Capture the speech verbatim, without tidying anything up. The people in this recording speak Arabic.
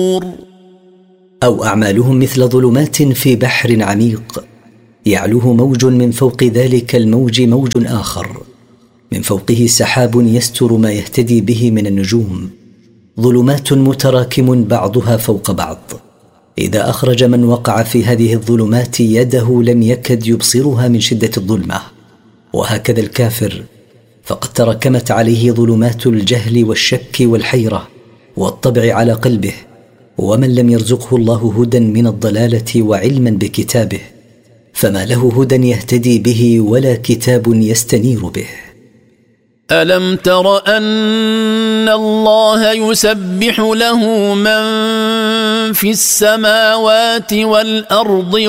أو أعمالهم مثل ظلمات في بحر عميق يعلوه موج من فوق ذلك الموج موج آخر من فوقه سحاب يستر ما يهتدي به من النجوم ظلمات متراكم بعضها فوق بعض إذا أخرج من وقع في هذه الظلمات يده لم يكد يبصرها من شدة الظلمة. وهكذا الكافر فقد تراكمت عليه ظلمات الجهل والشك والحيرة والطبع على قلبه، ومن لم يرزقه الله هدى من الضلالة وعلما بكتابه فما له هدى يهتدي به ولا كتاب يستنير به. ألم تر أن الله يسبح له من في السماوات والأرض